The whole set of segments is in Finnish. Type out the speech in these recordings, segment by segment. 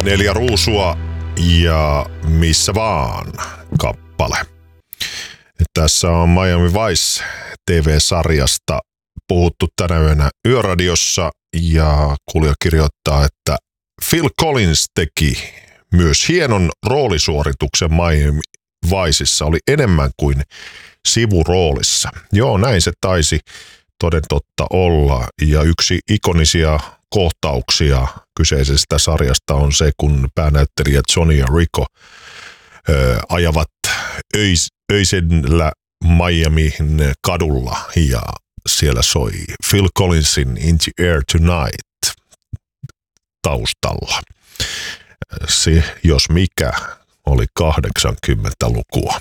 4 ruusua ja missä vaan kappale. Tässä on Miami Vice TV-sarjasta puhuttu tänä yönä Yöradiossa ja kuulija kirjoittaa, että Phil Collins teki myös hienon roolisuorituksen Miami Viceissa, oli enemmän kuin sivuroolissa. Joo, näin se taisi toden totta olla ja yksi ikonisia kohtauksia kyseisestä sarjasta on se, kun päänäyttelijät Johnny ja Rico ajavat öisellä Miamin kadulla ja siellä soi Phil Collinsin In the Air Tonight taustalla. Se, jos mikä, oli 80-lukua.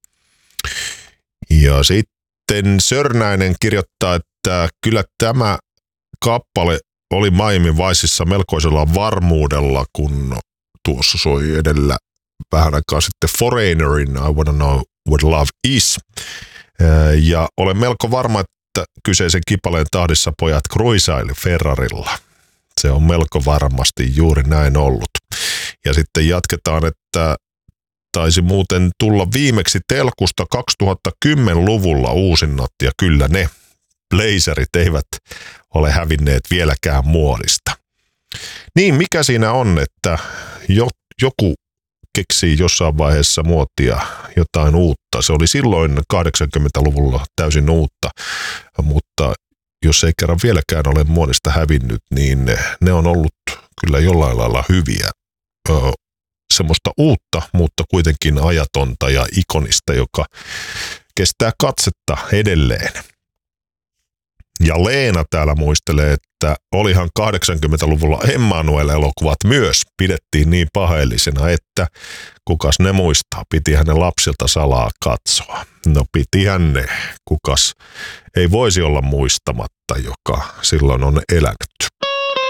Ja sitten Sörnäinen kirjoittaa, että kyllä tämä kappale oli Miami Viceissa melkoisella varmuudella, kun tuossa soi edellä vähän aikaa sitten Foreignerin I Wanna Know What Love Is. Ja olen melko varma, että kyseisen kipaleen tahdissa pojat kruisaili Ferrarilla. Se on melko varmasti juuri näin ollut. Ja sitten jatketaan, että taisi muuten tulla viimeksi telkusta 2010-luvulla uusinnat, ja kyllä ne blazerit eivät ole hävinneet vieläkään muodista. Niin, mikä siinä on, että joku keksii jossain vaiheessa muotia jotain uutta. Se oli silloin 80-luvulla täysin uutta, mutta jos ei kerran vieläkään ole muodista hävinnyt, niin ne on ollut kyllä jollain lailla hyviä. Semmoista uutta, mutta kuitenkin ajatonta ja ikonista, joka kestää katsetta edelleen. Ja Leena täällä muistelee, että olihan 80-luvulla Emmanuel-elokuvat myös pidettiin niin paheellisena, että kukas ne muistaa, pitihän ne lapsilta salaa katsoa. No pitihän ne, kukas ei voisi olla muistamatta, joka silloin on elänyt.